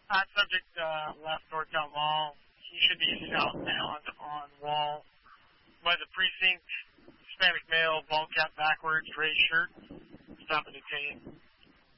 Hot subject, left Northtown Mall. He should be southbound on Wall by the precinct. Hispanic male, ball cap backwards, gray shirt. Stop and detain.